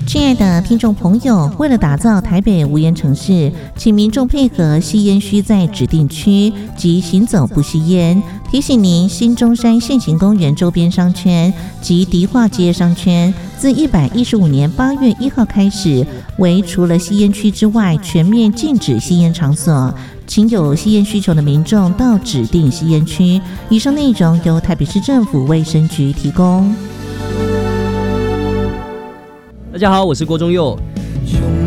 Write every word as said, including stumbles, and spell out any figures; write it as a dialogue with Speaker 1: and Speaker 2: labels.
Speaker 1: 亲爱的听众朋友，为了打造台北无烟城市，请民众配合吸烟需在指定区及行走不吸烟。提醒您，新中山现行公园周边商圈及迪化街商圈自一百一十五年八月一号开始，为除了吸烟区之外全面禁止吸烟场所。请有吸烟需求的民众到指定吸烟区。以上内容由台北市政府卫生局提供。
Speaker 2: 大家好，我是郭忠佑。